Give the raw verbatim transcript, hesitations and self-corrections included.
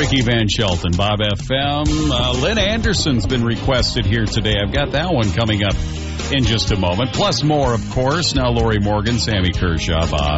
Ricky Van Shelton, Bob F M. Uh, Lynn Anderson's been requested here today. I've got that one coming up in just a moment. Plus more, of course. Now Lori Morgan, Sammy Kershaw, Bob